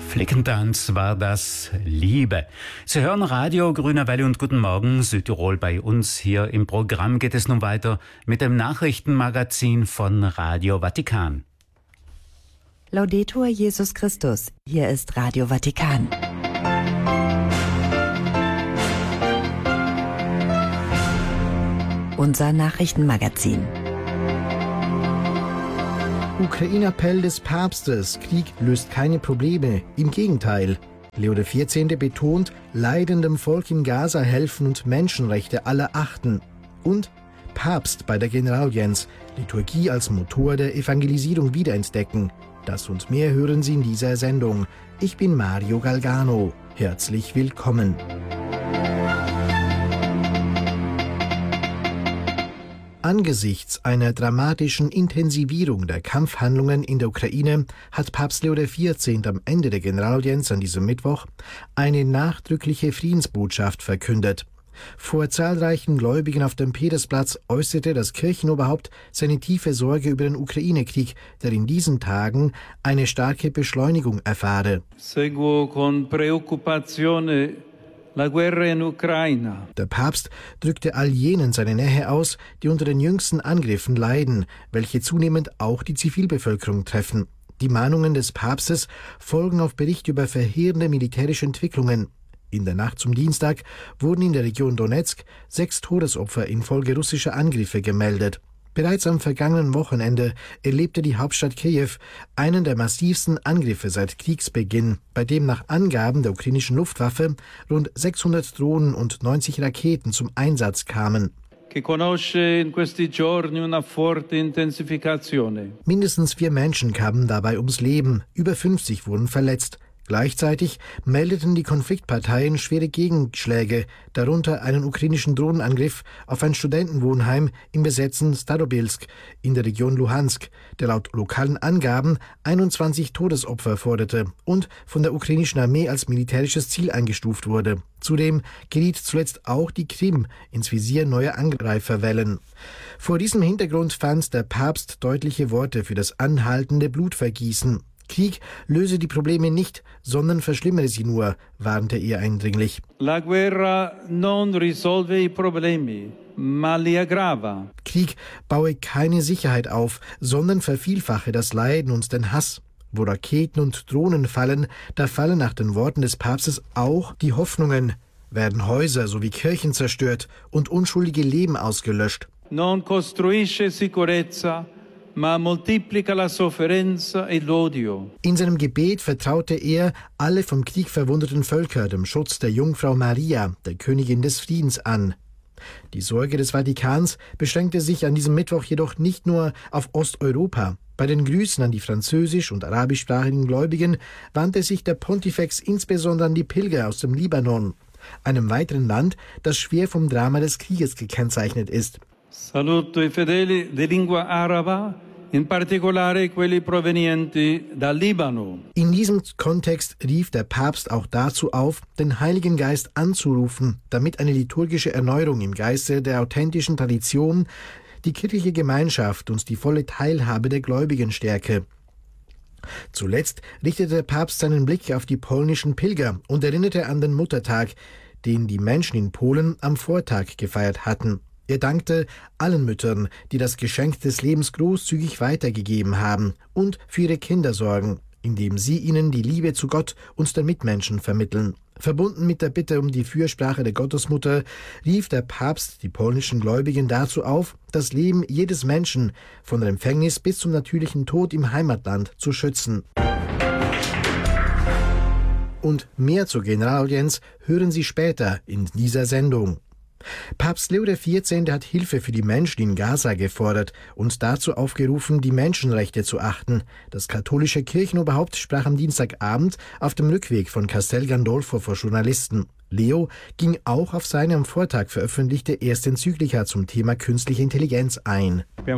Flickentanz war das Liebe. Sie hören Radio Grüner Welle und guten Morgen Südtirol. Bei uns hier im Programm geht es nun weiter mit dem Nachrichtenmagazin von Radio Vatikan. Laudetur Jesus Christus. Hier ist Radio Vatikan. Unser Nachrichtenmagazin. Ukraine-Appell des Papstes. Krieg löst keine Probleme. Im Gegenteil. Leo XIV. Betont, leidendem Volk in Gaza helfen und Menschenrechte aller achten. Und Papst bei der Generalaudienz. Liturgie als Motor der Evangelisierung wiederentdecken. Das und mehr hören Sie in dieser Sendung. Ich bin Mario Galgano. Herzlich willkommen. Angesichts einer dramatischen Intensivierung der Kampfhandlungen in der Ukraine hat Papst Leo XIV. Am Ende der Generalaudienz an diesem Mittwoch eine nachdrückliche Friedensbotschaft verkündet. Vor zahlreichen Gläubigen auf dem Petersplatz äußerte das Kirchenoberhaupt seine tiefe Sorge über den Ukraine-Krieg, der in diesen Tagen eine starke Beschleunigung erfahre. Seguo con preoccupazione la guerra in Ukraine. Der Papst drückte all jenen seine Nähe aus, die unter den jüngsten Angriffen leiden, welche zunehmend auch die Zivilbevölkerung treffen. Die Mahnungen des Papstes folgen auf Berichte über verheerende militärische Entwicklungen. In der Nacht zum Dienstag wurden in der Region Donetsk 6 Todesopfer infolge russischer Angriffe gemeldet. Bereits am vergangenen Wochenende erlebte die Hauptstadt Kiew einen der massivsten Angriffe seit Kriegsbeginn, bei dem nach Angaben der ukrainischen Luftwaffe rund 600 Drohnen und 90 Raketen zum Einsatz kamen. Mindestens 4 Menschen kamen dabei ums Leben, über 50 wurden verletzt. Gleichzeitig meldeten die Konfliktparteien schwere Gegenschläge, darunter einen ukrainischen Drohnenangriff auf ein Studentenwohnheim im besetzten Starobilsk in der Region Luhansk, der laut lokalen Angaben 21 Todesopfer forderte und von der ukrainischen Armee als militärisches Ziel eingestuft wurde. Zudem geriet zuletzt auch die Krim ins Visier neuer Angreiferwellen. Vor diesem Hintergrund fand der Papst deutliche Worte für das anhaltende Blutvergießen. Krieg löse die Probleme nicht, sondern verschlimmere sie nur, warnte er eindringlich. La guerra non risolve i problemi, ma li aggrava. Krieg baue keine Sicherheit auf, sondern vervielfache das Leiden und den Hass. Wo Raketen und Drohnen fallen, da fallen nach den Worten des Papstes auch die Hoffnungen. Werden Häuser sowie Kirchen zerstört und unschuldige Leben ausgelöscht. Non costruisce sicurezza, ma moltiplica la sofferenza e l'odio. In seinem Gebet vertraute er alle vom Krieg verwundeten Völker dem Schutz der Jungfrau Maria, der Königin des Friedens, an. Die Sorge des Vatikans beschränkte sich an diesem Mittwoch jedoch nicht nur auf Osteuropa. Bei den Grüßen an die französisch- und arabischsprachigen Gläubigen wandte sich der Pontifex insbesondere an die Pilger aus dem Libanon, einem weiteren Land, das schwer vom Drama des Krieges gekennzeichnet ist. Saluto i fedeli di lingua araba, in particolare quelli provenienti dal Libano. In diesem Kontext rief der Papst auch dazu auf, den Heiligen Geist anzurufen, damit eine liturgische Erneuerung im Geiste der authentischen Tradition die kirchliche Gemeinschaft und die volle Teilhabe der Gläubigen stärke. Zuletzt richtete der Papst seinen Blick auf die polnischen Pilger und erinnerte an den Muttertag, den die Menschen in Polen am Vortag gefeiert hatten. Er dankte allen Müttern, die das Geschenk des Lebens großzügig weitergegeben haben und für ihre Kinder sorgen, indem sie ihnen die Liebe zu Gott und den Mitmenschen vermitteln. Verbunden mit der Bitte um die Fürsprache der Gottesmutter rief der Papst die polnischen Gläubigen dazu auf, das Leben jedes Menschen von der Empfängnis bis zum natürlichen Tod im Heimatland zu schützen. Und mehr zur Generalaudienz hören Sie später in dieser Sendung. Papst Leo XIV. Hat Hilfe für die Menschen in Gaza gefordert und dazu aufgerufen, die Menschenrechte zu achten. Das katholische Kirchenoberhaupt sprach am Dienstagabend auf dem Rückweg von Castel Gandolfo vor Journalisten. Leo ging auch auf seine am Vortag veröffentlichte erste Enzyklika zum Thema künstliche Intelligenz ein. Wir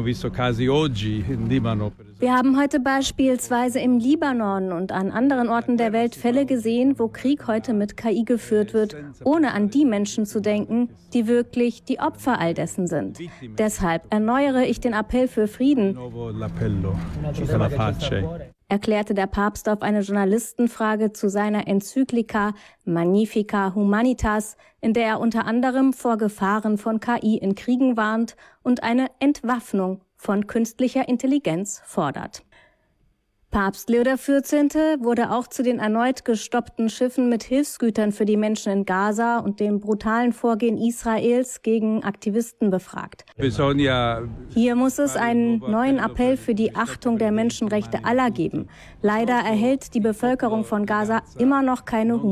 haben heute beispielsweise im Libanon und an anderen Orten der Welt Fälle gesehen, wo Krieg heute mit KI geführt wird, ohne an die Menschen zu denken, die wirklich die Opfer all dessen sind. Deshalb erneuere ich den Appell für Frieden. erklärte der Papst auf eine Journalistenfrage zu seiner Enzyklika Magnificat Humanitas, in der er unter anderem vor Gefahren von KI in Kriegen warnt und eine Entwaffnung von künstlicher Intelligenz fordert. Papst Leo XIV. Wurde auch zu den erneut gestoppten Schiffen mit Hilfsgütern für die Menschen in Gaza und dem brutalen Vorgehen Israels gegen Aktivisten befragt. Hier muss es einen neuen Appell für die Achtung der Menschenrechte aller geben. Leider erhält die Bevölkerung von Gaza immer noch keine